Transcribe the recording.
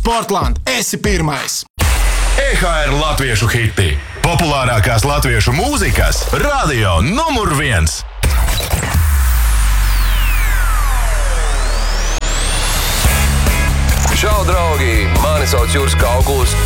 Sportland, esi pirmais! EHR latviešu hiti. Populārākās latviešu mūzikas radio numur 1. Čau, draugi! Mani sauc Juris Kaukuls.